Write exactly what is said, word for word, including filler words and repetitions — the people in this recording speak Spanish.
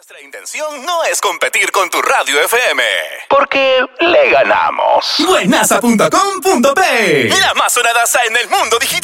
Nuestra intención no es competir con tu radio F M, porque le ganamos. Buenaza punto com punto pe, la más sonadaza en el mundo digital.